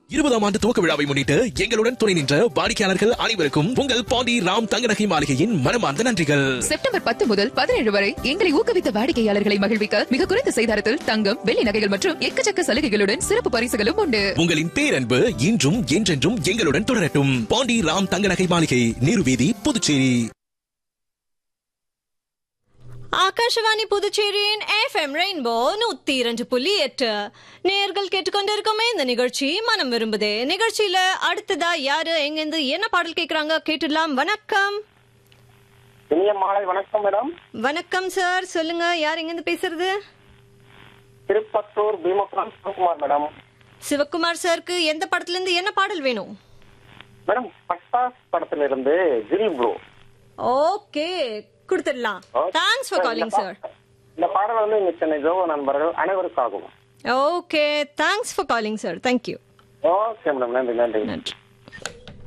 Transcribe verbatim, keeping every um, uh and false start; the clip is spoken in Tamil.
இருபதாம் ஆண்டு துவக்க விழாவை முன்னிட்டு எங்களுடன் துணை நின்ற வாடிக்கையாளர்கள் அனைவருக்கும் உங்கள் பாண்டி ராம் தங்க நகை மாளிகையின் மனமார்ந்த நன்றிகள். செப்டம்பர் பத்து முதல் பதினேழு வரை எங்களை ஊக்குவித்த வாடிக்கையாளர்களை மகிழ்விக்க மிக குறைந்த செய்தாரத்தில் தங்கம், வெள்ளி நகைகள் மற்றும் எக்கச்சக்க சலுகைகளுடன் சிறப்பு பரிசுகளும் உண்டு. உங்களின் பேரன்பு இன்றும் என்றென்றும் எங்களுடன் தொடரட்டும். பாண்டி ராம் தங்க நகை மாளிகை, நீருவீதி, புதுச்சேரி. ஆகாஷவாணி புதுச்சேரியின் எஃப்எம் ரெயின்போ நூத்தி இரண்டு புள்ளி எட்டு நேர்கள் கேட்டுக்கொண்டிருக்கோமே இந்த நிகழ்ச்சி மனம் விரும்புதே. நிகழ்ச்சியில அடுத்ததா யாரு எங்கிருந்து என்ன பாடல் கேக்குறாங்க கேட்டுடலாம். வணக்கம். இனிய மாலை வணக்கம் மேடம். வணக்கம் சார், சொல்லுங்க யார் எங்கிருந்து பேசுறது? திருப்பத்தூர் பீமபுரம் சிவகுமார் மேடம். சிவகுமார் சாருக்கு எந்த படத்துல இருந்து என்ன பாடல் வேணும்? மேடம் பட்டாஸ் படத்துல இருந்து ஜில் ப்ரோ. ஓகே, கொடுத்துடலாம். Thanks for calling sir. இந்த பாடல் வந்து எங்க சென்னை ஜோ நண்பர்கள் அனைவருக்காகும். Okay, thanks for calling sir. Thank you. Okay madam, நன்றி நன்றி நன்றி.